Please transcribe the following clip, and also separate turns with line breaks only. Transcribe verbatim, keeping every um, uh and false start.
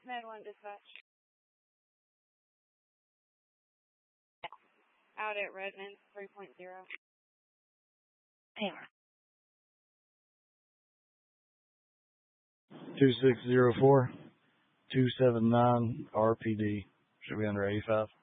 Med one dispatch. Out at Redmond, three point zero.
Hammer.
two six zero four, two seven nine R P D. Should be under eighty-five.